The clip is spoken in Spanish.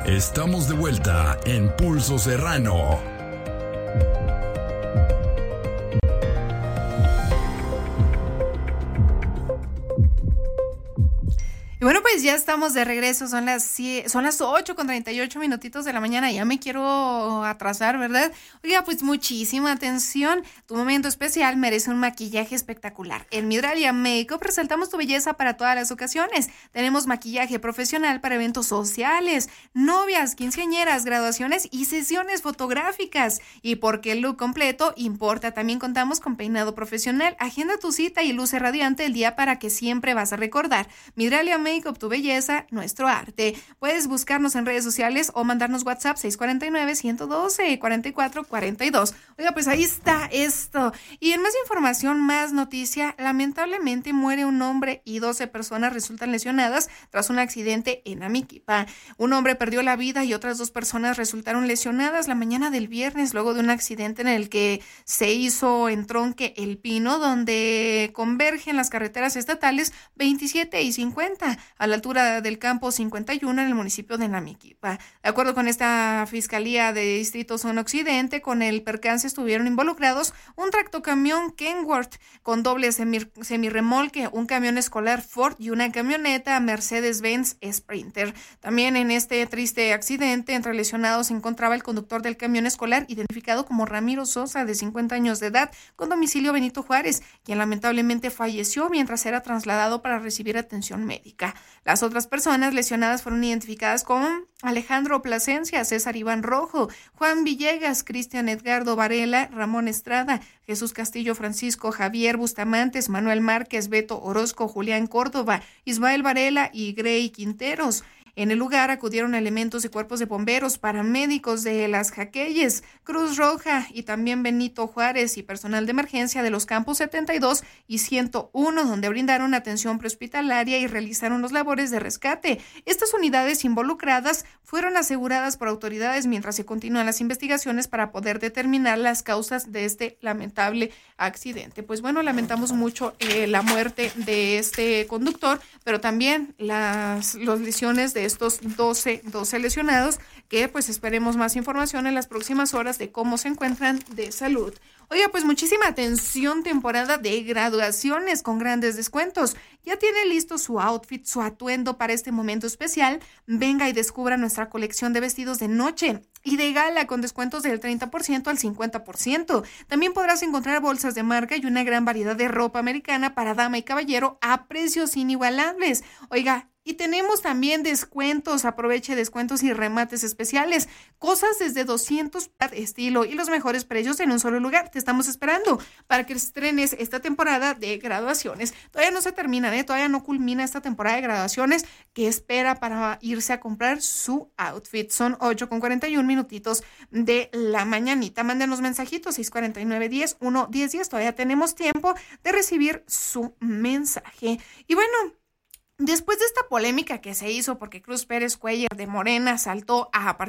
Estamos de vuelta en Pulso Serrano. Y bueno, pues ya estamos de regreso, son las 8:38 minutitos de la mañana, ya me quiero atrasar, ¿verdad? Oiga, pues muchísima atención, tu momento especial merece un maquillaje espectacular. En Midralia Makeup resaltamos tu belleza para todas las ocasiones. Tenemos maquillaje profesional para eventos sociales, novias, quinceañeras, graduaciones y sesiones fotográficas. Y porque el look completo importa, también contamos con peinado profesional. Agenda tu cita y luce radiante el día para que siempre vas a recordar. Midralia Makeup, tu belleza, nuestro arte. Puedes buscarnos en redes sociales o mandarnos WhatsApp 649-112-4442. Oiga, pues ahí está esto. Y en más información, más noticia, lamentablemente muere un hombre y 12 personas resultan lesionadas tras un accidente en Amiquilpa. Un hombre perdió la vida y otras 2 personas resultaron lesionadas la mañana del viernes luego de un accidente en el que se hizo en Tronque El Pino, donde convergen las carreteras estatales 27 y 50 a la altura del campo 51 en el municipio de Amiquilpa. De acuerdo con esta Fiscalía de Distrito Zona Occidente, con el percance estuvieron involucrados un tractocamión Kenworth con doble semirremolque, un camión escolar Ford y una camioneta Mercedes-Benz Sprinter. También en este triste accidente, entre lesionados se encontraba el conductor del camión escolar, identificado como Ramiro Sosa, de 50 años de edad, con domicilio Benito Juárez, quien lamentablemente falleció mientras era trasladado para recibir atención médica. Las otras personas lesionadas fueron identificadas como Alejandro Plasencia, César Iván Rojo, Juan Villegas, Cristian Edgardo Varela, Ramón Estrada, Jesús Castillo Francisco, Javier Bustamantes, Manuel Márquez, Beto Orozco, Julián Córdoba, Ismael Varela y Grey Quinteros. En el lugar acudieron elementos y cuerpos de bomberos, paramédicos de Las Jaqueyes, Cruz Roja y también Benito Juárez y personal de emergencia de los campos 72 y 101, donde brindaron atención prehospitalaria y realizaron los labores de rescate. Estas unidades involucradas fueron aseguradas por autoridades mientras se continúan las investigaciones para poder determinar las causas de este lamentable accidente. Pues bueno, lamentamos mucho la muerte de este conductor, pero también las lesiones de estos 12 lesionados, que pues esperemos más información en las próximas horas de cómo se encuentran de salud. Oiga, pues muchísima atención, temporada de graduaciones con grandes descuentos. ¿Ya tiene listo su outfit, su atuendo para este momento especial? Venga y descubra nuestra colección de vestidos de noche y de gala con descuentos del 30% al 50%. También podrás encontrar bolsas de marca y una gran variedad de ropa americana para dama y caballero a precios inigualables. Oiga, y tenemos también descuentos, aproveche descuentos y remates especiales, cosas desde 200 estilo y los mejores precios en un solo lugar. Te estamos esperando para que estrenes esta temporada de graduaciones. Todavía no se termina, todavía no culmina esta temporada de graduaciones. ¿Qué espera para irse a comprar su outfit? Son 8:41 minutitos de la mañanita. Mándenos mensajitos 649-10-1-10-10. Todavía tenemos tiempo de recibir su mensaje. Y bueno, después de esta polémica que se hizo porque Cruz Pérez Cuellar de Morena saltó a partir